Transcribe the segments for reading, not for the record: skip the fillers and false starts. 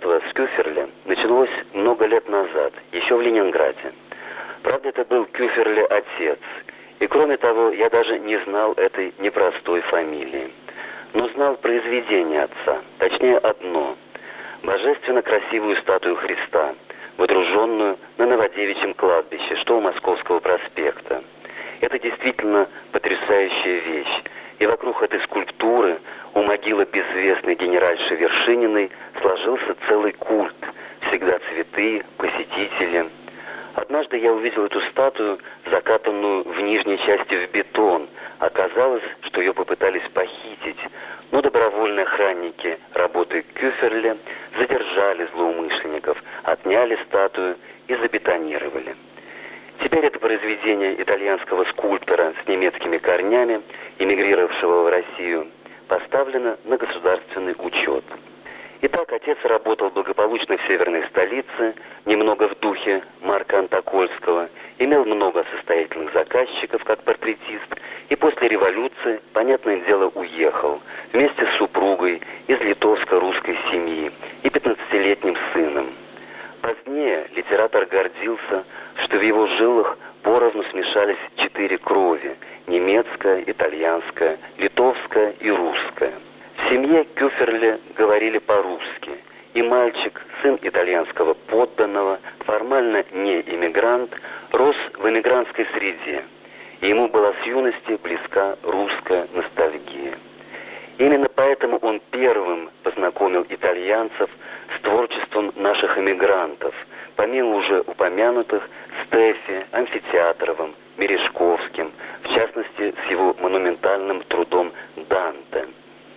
знакомство с Кюферле началось много лет назад, еще в Ленинграде. Правда, это был Кюферле отец, и кроме того, я даже не знал этой непростой фамилии. Но знал произведение отца, точнее одно – божественно красивую статую Христа, водруженную на Новодевичьем кладбище, что у Московского проспекта. Это действительно потрясающая вещь, и вокруг этой скульптуры у могилы безвестной генеральши Вершининой сложился целый культ, всегда цветы, посетители. Однажды я увидел эту статую, закатанную в нижней части в бетон. Оказалось, что ее попытались похитить, но добровольные охранники работы Кюферле задержали злоумышленников, отняли статую и забетонировали. Теперь это произведение итальянского скульптора с немецкими корнями, эмигрировавшего в Россию, поставлено на государственный учет. Итак, отец работал благополучно в северной столице, немного в духе Марка Антокольского, имел много состоятельных заказчиков как портретист, и после революции, понятное дело, уехал вместе с супругой из литовско-русской семьи и 15-летним сыном. Позднее литератор гордился, что в его жилах поровну смешались 4 крови – немецкая, итальянская, литовская и русская. В семье Кюферле говорили по-русски, и мальчик, сын итальянского подданного, формально не иммигрант, рос в эмигрантской среде, и ему была с юности близка русская ностальгия. Именно поэтому он первым познакомил итальянцев с творчеством наших эмигрантов, помимо уже упомянутых Стеффи, Амфитеатровым, Мережковским, в частности с его монументальным трудом «Данте».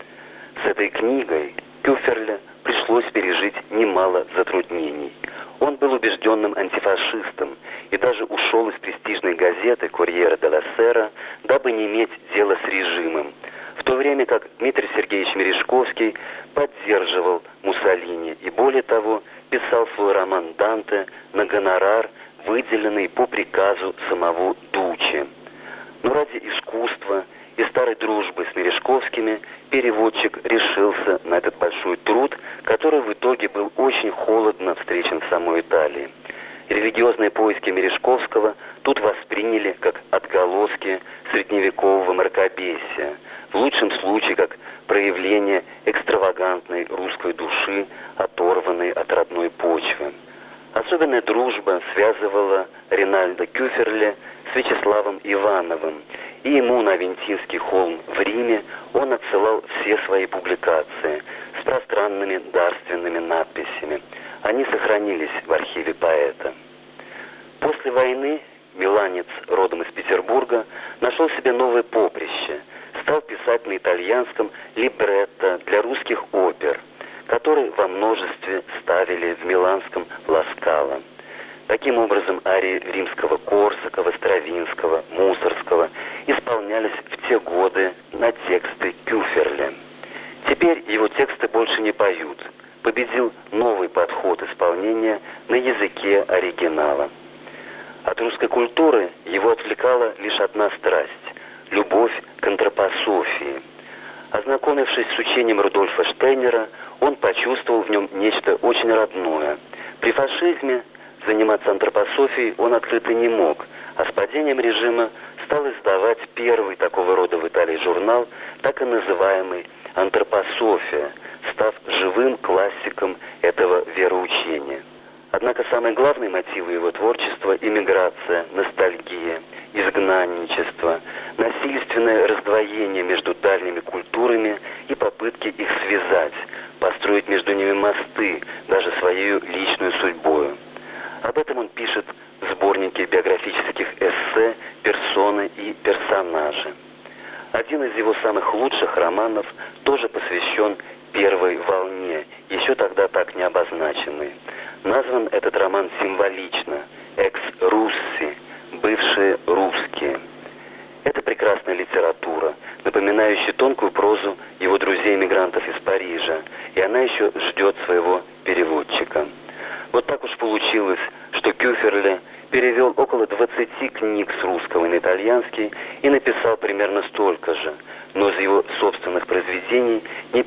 С этой книгой Кюферле пришлось пережить немало затруднений. Он был убежденным антифашистом и даже ушел из престижной газеты «Корьера делла Сера», дабы не иметь дела с режимом, в то время как Дмитрий Сергеевич Мережковский поддерживал Муссолини и, более того, писал свой роман «Данте» на гонорар, выделенный по приказу самого Дуччи. Но ради искусства и старой дружбы с Мережковскими переводчик решился на этот большой труд, который в итоге был очень холодно встречен в самой Италии. Религиозные поиски Мережковского тут восприняли как отголоски средневекового мракобесия, в лучшем случае как проявление экстравагантной русской души, оторванной от родной почвы. Особенная дружба связывала Ринальдо Кюферле с Вячеславом Ивановым, и ему на Авентинский холм в Риме он отсылал все свои публикации с пространными дарственными надписями. Они сохранились в архиве поэта. После войны миланец, родом из Петербурга, нашел себе новое поприще, стал писать на итальянском либретто для русских опер, которые во множестве ставили в миланском Ла Скала. Таким образом, арии римского Корсакова, Стравинского, Мусорского исполнялись в те годы на тексты Кюферле. Теперь его тексты больше не поют. Победил новый подход исполнения на языке оригинала. От русской культуры его отвлекала лишь одна страсть – любовь к антропософии. Ознакомившись с учением Рудольфа Штейнера, он почувствовал в нем нечто очень родное. При фашизме заниматься антропософией он открыто не мог, а с падением режима стал издавать первый такого рода в Италии журнал, так и называемый «Антропософия», став живым классиком этого вероучения. Однако самые главные мотивы его творчества – эмиграция, ностальгия, изгнанничество, насильственное раздвоение между дальними культурами и попытки их связать, построить между ними мосты, даже своей личной судьбою. Об этом он пишет в сборнике биографических эссе «Персоны и персонажи». Один из его самых лучших романов тоже посвящен первой волне, еще тогда так не обозначенной. Назван этот роман символично «Экс-Русси», «Бывшие русские». Это прекрасная литература, напоминающая тонкую прозу его друзей-эмигрантов из Парижа, и она еще ждет своего переводчика. Вот так уж получилось, что Кюферле перевел около 20 книг с русского на итальянский и написал примерно столько же, но из его собственных произведений не